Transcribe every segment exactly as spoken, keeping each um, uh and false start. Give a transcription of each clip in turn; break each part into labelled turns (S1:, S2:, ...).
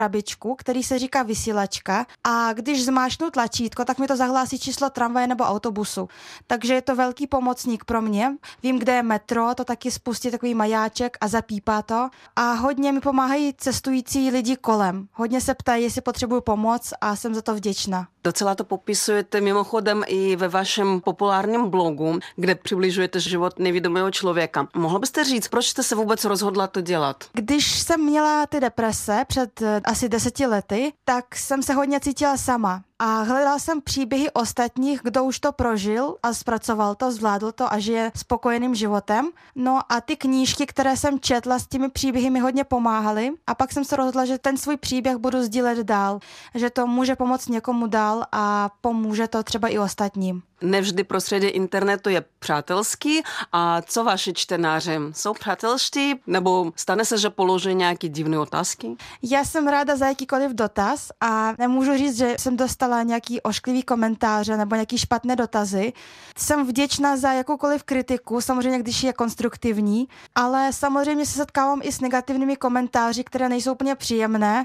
S1: krabičku, který se říká vysílačka a když zmáčknu tlačítko, tak mi to zahlásí číslo tramvaje nebo autobusu. Takže je to velký pomocník pro mě. Vím, kde je metro, to taky spustí takový majáček a zapípá to. A hodně mi pomáhají cestující lidi kolem. Hodně se ptají, jestli potřebuju pomoc a jsem za to vděčná.
S2: Docela to popisujete mimochodem i ve vašem populárním blogu, kde přibližujete život nevidomého člověka. Mohla byste říct, proč jste se vůbec rozhodla to dělat?
S1: Když jsem měla ty deprese před asi deseti lety, tak jsem se hodně cítila sama. A hledala jsem příběhy ostatních, kdo už to prožil a zpracoval to, zvládl to a žije spokojeným životem. No a ty knížky, které jsem četla s těmi příběhy, mi hodně pomáhaly. A pak jsem se rozhodla, že ten svůj příběh budu sdílet dál. Že to může pomoct někomu dál a pomůže to třeba i ostatním.
S2: Nevždy prostředí internetu je přátelský. A co vaši čtenáři? Jsou přátelští? Nebo stane se, že položí nějaké divné otázky?
S1: Já jsem ráda za jakýkoliv dotaz a nemůžu říct, že jsem dostala nějaký ošklivý komentáře nebo nějaký špatné dotazy. Jsem vděčná za jakoukoliv kritiku, samozřejmě když je konstruktivní, ale samozřejmě se setkávám i s negativními komentáři, které nejsou úplně příjemné,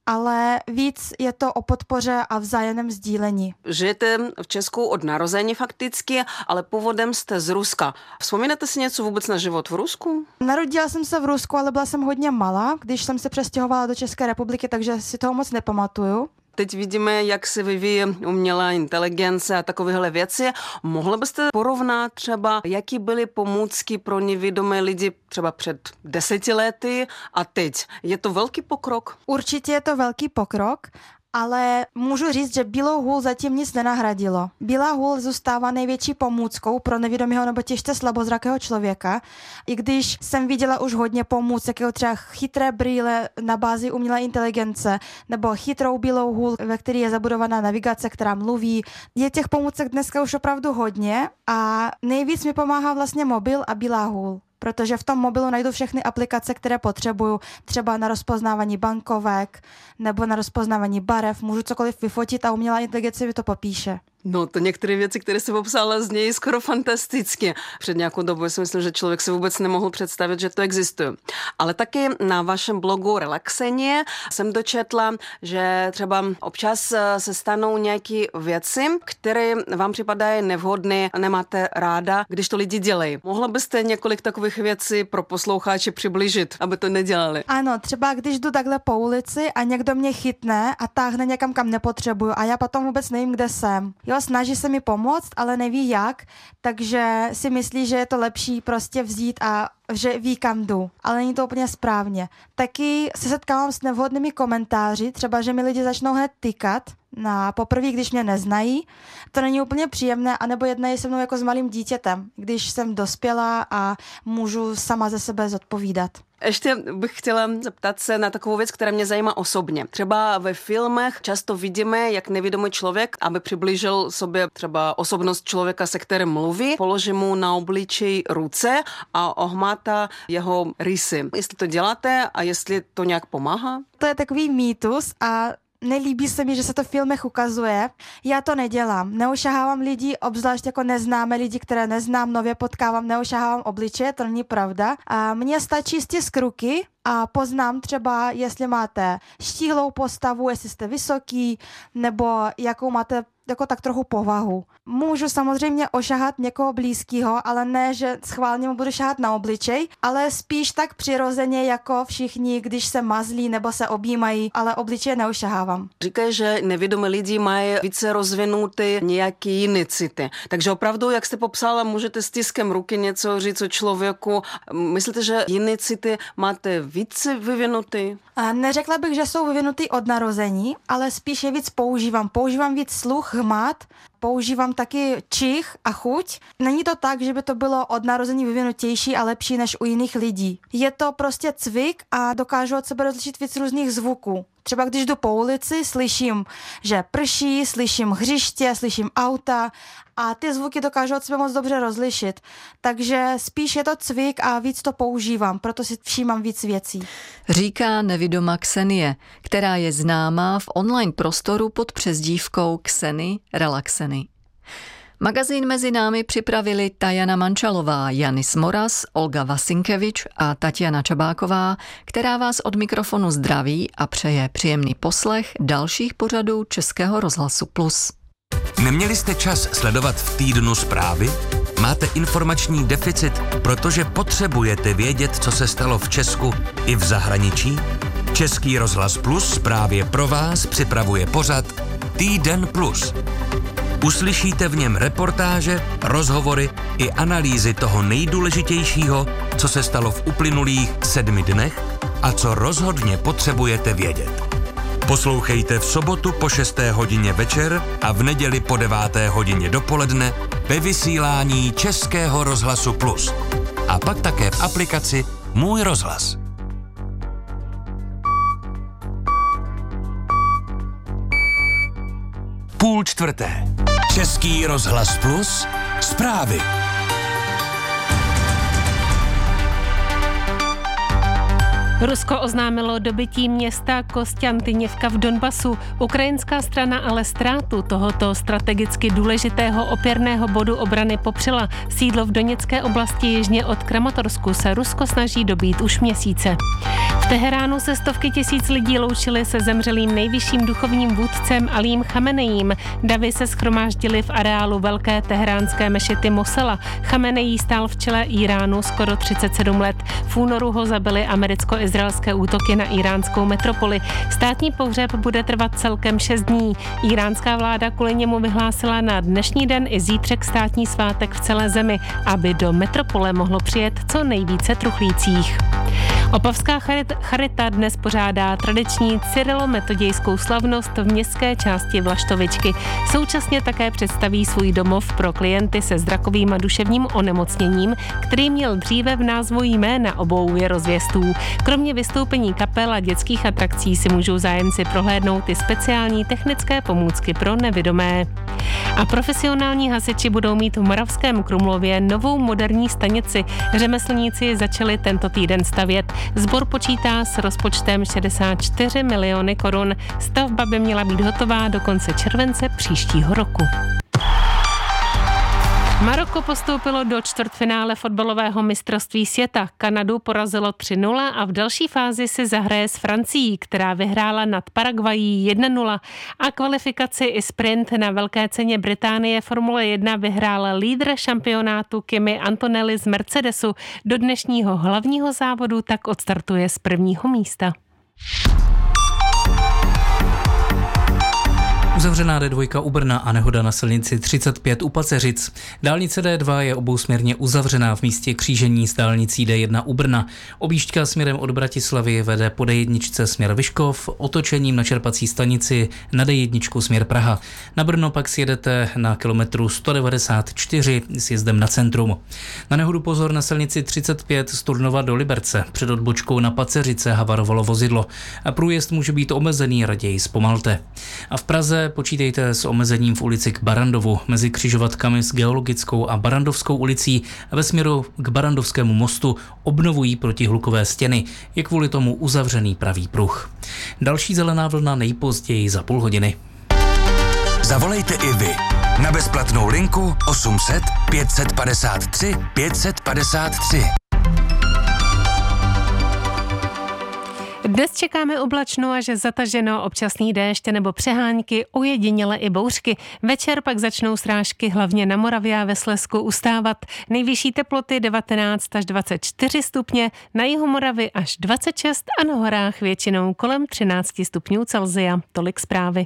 S1: ale víc je to o podpoře a vzájemném sdílení.
S2: Žijete v Česku od narození fakticky, ale původem jste z Ruska. Vzpomínáte si něco vůbec na život v Rusku?
S1: Narodila jsem se v Rusku, ale byla jsem hodně malá, když jsem se přestěhovala do České republiky, takže si toho moc nepamatuju.
S2: Teď vidíme, jak se vyvíjí umělá inteligence a takovéhle věci. Mohla byste porovnat třeba, jaký byly pomůcky pro nevidomé lidi třeba před deseti lety a teď? Je to velký pokrok?
S1: Určitě je to velký pokrok. Ale můžu říct, že bílou hůl zatím nic nenahradilo. Bílá hůl zůstává největší pomůckou pro nevidomého nebo těžce slabozrakého člověka. I když jsem viděla už hodně pomůcek, jako třeba chytré brýle na bázi umělé inteligence nebo chytrou bílou hůl, ve které je zabudovaná navigace, která mluví. Je těch pomůcek dneska už opravdu hodně a nejvíc mi pomáhá vlastně mobil a bílá hůl. Protože v tom mobilu najdu všechny aplikace, které potřebuju, třeba na rozpoznávání bankovek nebo na rozpoznávání barev, můžu cokoliv vyfotit a umělá inteligence mi to popíše.
S2: No to některé věci, které se popsala, znějí skoro fantasticky. Před nějakou dobou si myslím, že člověk si vůbec nemohl představit, že to existuje. Ale taky na vašem blogu Relaxenie jsem dočetla, že třeba občas se stanou nějaké věci, které vám připadají nevhodné a nemáte ráda, když to lidi dělají. Mohla byste několik takových věcí pro posluchače přiblížit, aby to nedělali?
S1: Ano, třeba když jdu takhle po ulici a někdo mě chytne a táhne někam, kam nepotřebuju a já potom vůbec nevím, kde jsem. Jo, snaží se mi pomoct, ale neví jak, takže si myslí, že je to lepší prostě vzít a že ví, kam jdu, ale není to úplně správně. Taky se setkávám s nevhodnými komentáři, třeba, že mi lidi začnou hned tykat na poprvé, když mě neznají. To není úplně příjemné, anebo jednají se mnou jako s malým dítětem, když jsem dospělá a můžu sama ze sebe zodpovídat.
S2: Ještě bych chtěla zeptat se na takovou věc, která mě zajímá osobně. Třeba ve filmech často vidíme, jak nevidomý člověk, aby přiblížil sobě třeba osobnost člověka, se kterým mluví, položí mu na obličej ruce a ohmátá jeho rysy. Jestli to děláte a jestli to nějak pomáhá?
S1: To je takový mýtus a nelíbí se mi, že se to v filmech ukazuje. Já to nedělám. Neušahávám lidi, obzvlášť jako neznámé lidi, které neznám, nově potkávám, neušahávám obličeje, to není pravda. A mně stačí stisk ruky a poznám třeba, jestli máte štíhlou postavu, jestli jste vysoký, nebo jakou máte jako tak trochu povahu. Můžu samozřejmě ošahat někoho blízkého, ale ne, že schválně mu budu šahat na obličej, ale spíš tak přirozeně jako všichni, když se mazlí nebo se objímají, ale obličeje neušahávám.
S2: Říkají, že nevidomí lidi mají více rozvinuté nějaké jiné city. Takže opravdu, jak jste popsala, můžete stiskem ruky něco říct o člověku. Myslíte, že jiné city máte více vyvinuté?
S1: Neřekla bych, že jsou vyvinutý od narození, ale spíš je víc používám. Používám víc sluch, hmat, používám taky čich a chuť. Není to tak, že by to bylo od narození vyvinutější a lepší než u jiných lidí. Je to prostě cvik a dokážu od sebe rozlišit víc různých zvuků. Třeba když jdu po ulici, slyším, že prší, slyším hřiště, slyším auta a ty zvuky dokážu od sebe moc dobře rozlišit. Takže spíš je to cvik a víc to používám, proto si všímám víc věcí.
S3: Říká nevidomá Ksenie, která je známá v online prostoru pod přezdívkou Kseny Relaxeny. Magazín mezi námi připravili Tajana Mančalová, Janis Moras, Olga Vasinkevič a Tatiana Čabáková, která vás od mikrofonu zdraví a přeje příjemný poslech dalších pořadů Českého rozhlasu Plus.
S4: Neměli jste čas sledovat v týdnu zprávy? Máte informační deficit, protože potřebujete vědět, co se stalo v Česku i v zahraničí? Český rozhlas Plus právě pro vás připravuje pořad Týden Plus. Uslyšíte v něm reportáže, rozhovory i analýzy toho nejdůležitějšího, co se stalo v uplynulých sedmi dnech a co rozhodně potřebujete vědět. Poslouchejte v sobotu po šesté hodině večer a v neděli po deváté hodině dopoledne ve vysílání Českého rozhlasu Plus. A pak také v aplikaci Můj rozhlas. Půl čtvrté. Český rozhlas Plus. Zprávy.
S5: Rusko oznámilo dobytí města Kosťantyněvka v Donbasu. Ukrajinská strana ale ztrátu tohoto strategicky důležitého opěrného bodu obrany popřela. Sídlo v Doněcké oblasti jižně od Kramatorsku se Rusko snaží dobít už měsíce. V Teheránu se stovky tisíc lidí loučily se zemřelým nejvyšším duchovním vůdcem Alím Chamenejím. Davy se shromáždili v areálu velké teheránské mešity Mosela. Chamenejí stál v čele Íránu skoro třicet sedm let. V únoru ho zabili americko-izraelské útoky na iránskou metropoli. Státní pohřeb bude trvat celkem šest dní. Iránská vláda kvůli němu vyhlásila na dnešní den i zítřek státní svátek v celé zemi, aby do metropole mohlo přijet co nejvíce truchlících. Opavská charita dnes pořádá tradiční cyrilometodějskou slavnost v městské části Vlaštovičky. Současně také představí svůj domov pro klienty se zrakovým a duševním onemocněním, který měl dříve v názvu jména obou věrozvěstů. Kromě vystoupení kapel a dětských atrakcí si můžou zájemci prohlédnout i speciální technické pomůcky pro nevidomé. A profesionální hasiči budou mít v Moravském Krumlově novou moderní stanici. Řemeslníci začali tento týden stavět. Sbor počítá s rozpočtem šedesát čtyři miliony korun. Stavba by měla být hotová do konce července příštího roku. Maroko postoupilo do čtvrtfinále fotbalového mistrovství světa. Kanadu porazilo tři nula a v další fázi si zahraje s Francií, která vyhrála nad Paraguayí jedna nula. A kvalifikaci i sprint na velké ceně Británie Formule jedna vyhrál lídr šampionátu Kimi Antonelli z Mercedesu. Do dnešního hlavního závodu tak odstartuje z prvního místa.
S6: Uzavřená D dva u Brna a nehoda na silnici třicet pět u Paceřic. Dálnice D dva je obousměrně uzavřená v místě křížení s dálnicí D jedna u Brna. Objížďka směrem od Bratislavy vede po D jedna směr Vyškov, otočením na čerpací stanici na D jedna směr Praha. Na Brno pak sjedete na kilometru sto devadesát čtyři s jezdem na centrum. Na nehodu pozor na silnici třicet pět z Turnova do Liberce. Před odbočkou na Paceřice havarovalo vozidlo. A průjezd může být omezený, raději zpomalte. A v Praze počítejte s omezením v ulici k Barandovu mezi křižovatkami s Geologickou a Barandovskou ulicí ve směru k Barandovskému mostu obnovují protihlukové stěny. Je kvůli tomu uzavřený pravý pruh. Další zelená vlna nejpozději za půl hodiny.
S4: Zavolejte i vy na bezplatnou linku osm set pět padesát tři pět padesát tři.
S5: Dnes čekáme oblačno až zataženo, občasný déšť nebo přehánky, ojediněle i bouřky. Večer pak začnou srážky hlavně na Moravě a ve Slezsku ustávat. Nejvyšší teploty devatenáct až dvacet čtyři stupně, na jihu Moravy až dvacet šest a na horách většinou kolem třináct stupňů Celsia. Tolik zprávy.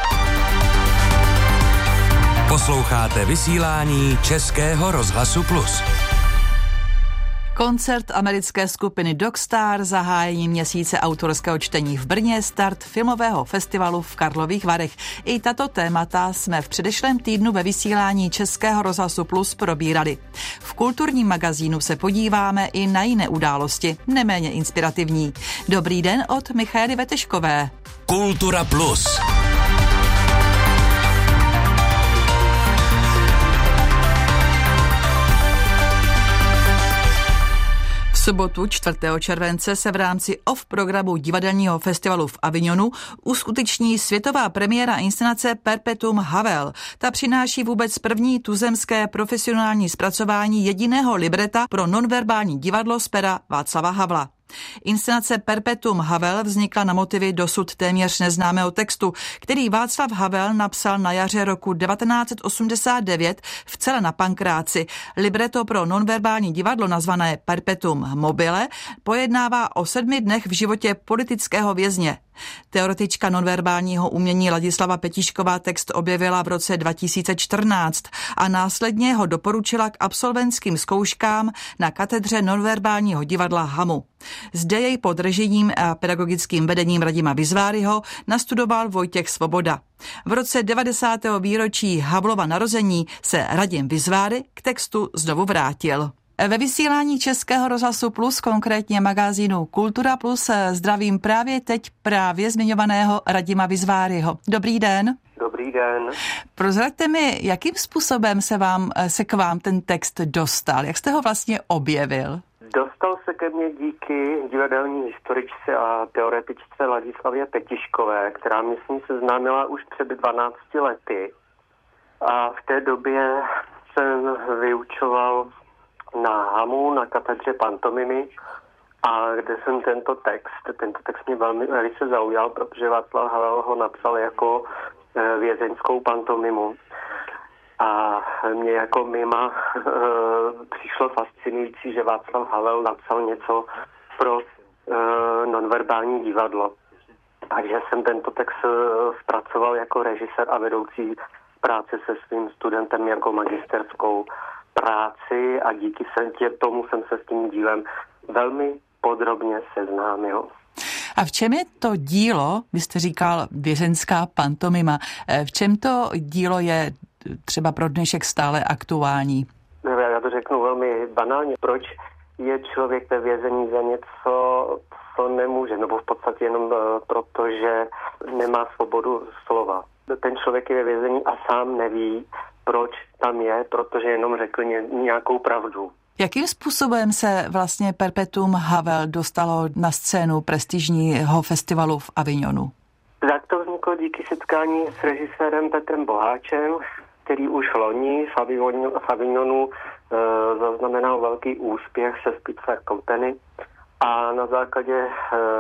S4: Posloucháte vysílání Českého rozhlasu Plus.
S7: Koncert americké skupiny Dogstar, zahájení měsíce autorského čtení v Brně, start filmového festivalu v Karlových Varech. I tato témata jsme v předešlém týdnu ve vysílání Českého rozhlasu Plus probírali. V kulturním magazínu se podíváme i na jiné události, neméně inspirativní. Dobrý den od Michaely Veteškové.
S4: Kultura Plus.
S7: V sobotu čtvrtého července se v rámci off programu divadelního festivalu v Avignonu uskuteční světová premiéra inscenace Perpetuum Havel. Ta přináší vůbec první tuzemské profesionální zpracování jediného libreta pro nonverbální divadlo z pera Václava Havla. Inscenace Perpetuum Havel vznikla na motivy dosud téměř neznámého textu, který Václav Havel napsal na jaře roku devatenáct set osmdesát devět v Cele na Pankráci. Libreto pro nonverbální divadlo nazvané Perpetuum mobile pojednává o sedmi dnech v životě politického vězně. Teoretička nonverbálního umění Ladislava Petišková text objevila v roce dva tisíce čtrnáct a následně ho doporučila k absolventským zkouškám na katedře nonverbálního divadla Hamu. Zde jej pod režijním a pedagogickým vedením Radima Vizváryho nastudoval Vojtěch Svoboda. V roce devadesátého výročí Havlova narození se Radim Vizváry k textu znovu vrátil. Ve vysílání Českého rozhlasu Plus, konkrétně magazínu Kultura Plus, zdravím právě teď právě zmiňovaného Radima Vizváryho. Dobrý den.
S8: Dobrý den.
S7: Prozraďte mi, jakým způsobem se, vám, se k vám ten text dostal? Jak jste ho vlastně objevil?
S8: Dostal se ke mně díky divadelní historičce a teoretičce Ladislavě Petiškové, která mě s ní seznámila už před dvanácti lety. A v té době jsem vyučoval na Hamu, na katedře pantomimy, a kde jsem tento text, tento text mě velmi velice zaujal, protože Václav Havel ho napsal jako vězeňskou pantomimu. A mě jako mima e, přišlo fascinující, že Václav Havel napsal něco pro e, nonverbální divadlo. Takže jsem tento text e, zpracoval jako režisér a vedoucí práce se svým studentem jako magisterskou práci a díky se tě, tomu jsem se s tím dílem velmi podrobně seznámil.
S7: A v čem je to dílo, vy jste říkal vězeňská pantomima, v čem to dílo je třeba pro dnešek stále aktuální?
S8: Já to řeknu velmi banálně. Proč je člověk ve vězení za něco, co nemůže? Nebo v podstatě jenom proto, že nemá svobodu slova. Ten člověk je ve vězení a sám neví, proč tam je, protože jenom řekl nějakou pravdu.
S7: Jakým způsobem se vlastně Perpetuum Havel dostalo na scénu prestižního festivalu v Avignonu?
S8: Tak to vzniklo díky setkání s režisérem Petrem Boháčem, který už loni v Avignonu, v Avignonu e, zaznamenal velký úspěch se Spitfire Company a na základě e,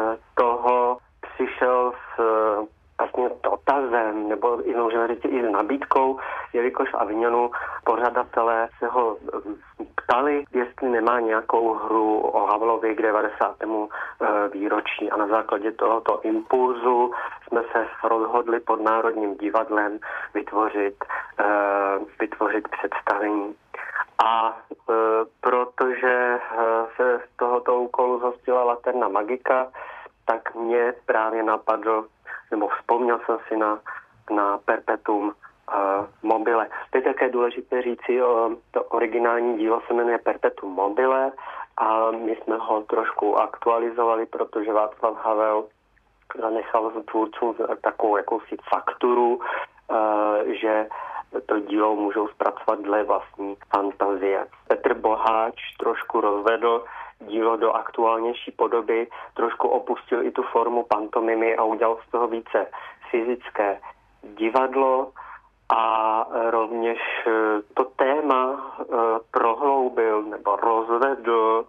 S8: toho přišel s e, vlastně dotazem, nebo i můžeme říct i s nabídkou, jelikož v Avignonu pořadatelé se ho ptali, jestli nemá nějakou hru o Havlovi k devadesátému výročí. A na základě tohoto impulzu jsme se rozhodli pod Národním divadlem vytvořit, vytvořit představení. A e, protože se z tohoto úkolu zhostila Laterna Magica, tak mě právě napadl, nebo vzpomněl jsem si na, na Perpetuum uh, mobile. To je také důležité říci, o, to originální dílo se jmenuje Perpetuum mobile a my jsme ho trošku aktualizovali, protože Václav Havel zanechal z tvůrců takovou jakousi fakturu, uh, že to dílo můžou zpracovat dle vlastní fantazie. Petr Boháč trošku rozvedl dílo do aktuálnější podoby, trošku opustil i tu formu pantomimy a udělal z toho více fyzické divadlo a rovněž to téma prohloubil nebo rozvedl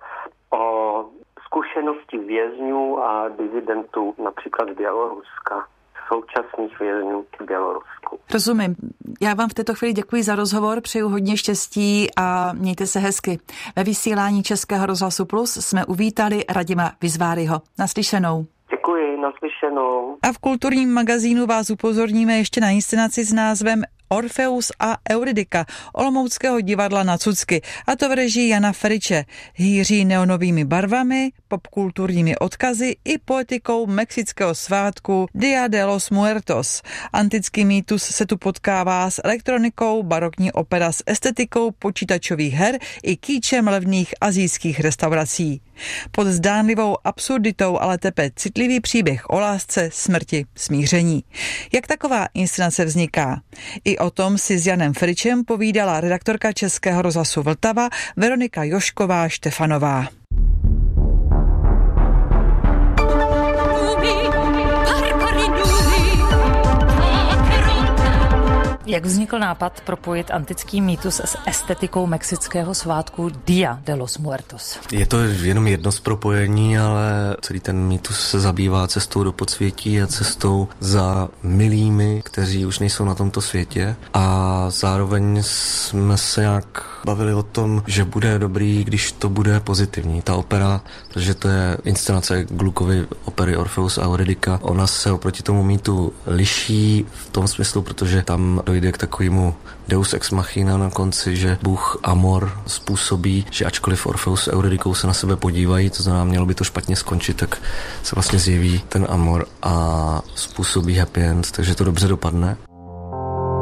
S8: o zkušenosti vězňů a disidentů například z Běloruska, současných vězňů v Bělorusku.
S7: Rozumím. Já vám v této chvíli děkuji za rozhovor, přeju hodně štěstí a mějte se hezky. Ve vysílání Českého rozhlasu Plus jsme uvítali Radima Vizváryho. Naslyšenou.
S8: Děkuji, naslyšenou.
S7: A v kulturním magazínu vás upozorníme ještě na inscenaci s názvem Orfeus a Eurydika olomouckého divadla Na cucky, a to v režii Jana Feriče. Hýří neonovými barvami, popkulturními odkazy i poetikou mexického svátku Dia de los Muertos. Antický mýtus se tu potkává s elektronikou, barokní opera s estetikou počítačových her i kýčem levných asijských restaurací. Pod zdánlivou absurditou ale tepe citlivý příběh o lásce, smrti, smíření. Jak taková inscenace vzniká? I o tom si s Janem Feričem povídala redaktorka Českého rozhlasu Vltava Veronika Jošková Štefanová.
S9: Jak vznikl nápad propojit antický mýtus s estetikou mexického svátku Dia de los Muertos?
S10: Je to jenom jedno z propojení, ale celý ten mýtus se zabývá cestou do podsvětí a cestou za milými, kteří už nejsou na tomto světě. A zároveň jsme se nějak bavili o tom, že bude dobrý, když to bude pozitivní. Ta opera, protože to je inscenace Gluckovy opery Orpheus a Eurydice, ona se oproti tomu mýtu liší v tom smyslu, protože tam dojde k takovému deus ex machina na konci, že Bůh Amor způsobí, že ačkoliv Orpheus s Eurydikou se na sebe podívají, to znamená, mělo by to špatně skončit, tak se vlastně zjeví ten Amor a způsobí happy end, takže to dobře dopadne.